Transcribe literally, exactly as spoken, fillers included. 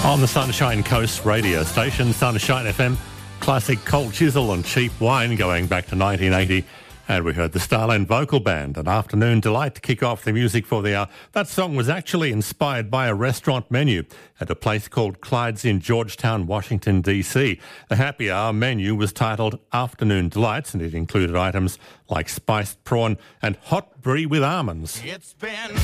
On the Sunshine Coast radio station, Sunshine F M, classic Cold Chisel and Cheap Wine going back to nineteen eighty. And we heard the Starland Vocal Band, An Afternoon Delight, to kick off the music for the hour. That song was actually inspired by a restaurant menu at a place called Clyde's in Georgetown, Washington, D C. The happy hour menu was titled Afternoon Delights, and it included items like spiced prawn and hot brie with almonds. It's been